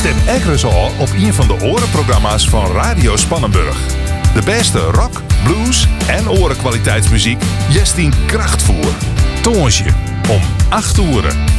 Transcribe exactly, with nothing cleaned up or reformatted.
Stem Eggers al op een van de orenprogramma's van Radio Spannenburg. De beste rock, blues en orenkwaliteitsmuziek jest in krachtvoer. Tonge om acht uur.